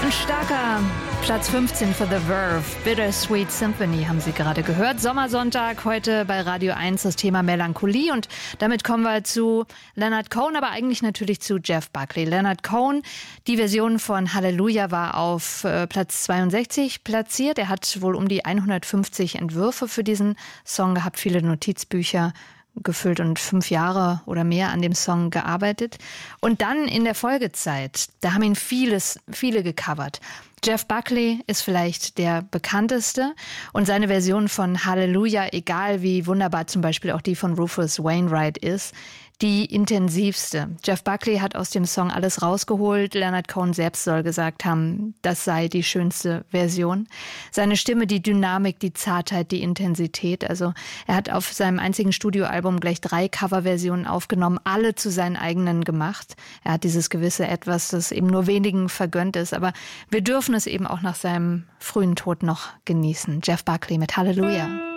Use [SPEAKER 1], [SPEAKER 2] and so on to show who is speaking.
[SPEAKER 1] Ein starker Platz 15 für The Verve. Bittersweet Symphony haben Sie gerade gehört. Sommersonntag heute bei Radio 1, das Thema Melancholie. Und damit kommen wir zu Leonard Cohen, aber eigentlich natürlich zu Jeff Buckley. Leonard Cohen, die Version von Halleluja war auf Platz 62 platziert. Er hat wohl um die 150 Entwürfe für diesen Song gehabt, viele Notizbücher gefüllt und 5 Jahre oder mehr an dem Song gearbeitet. Und dann in der Folgezeit, da haben ihn viele gecovert. Jeff Buckley ist vielleicht der bekannteste und seine Version von Halleluja, egal wie wunderbar zum Beispiel auch die von Rufus Wainwright ist, die intensivste. Jeff Buckley hat aus dem Song alles rausgeholt. Leonard Cohen selbst soll gesagt haben, das sei die schönste Version. Seine Stimme, die Dynamik, die Zartheit, die Intensität. Also er hat auf seinem einzigen Studioalbum gleich 3 Coverversionen aufgenommen, alle zu seinen eigenen gemacht. Er hat dieses gewisse Etwas, das eben nur wenigen vergönnt ist. Aber wir dürfen es eben auch nach seinem frühen Tod noch genießen. Jeff Buckley mit Halleluja.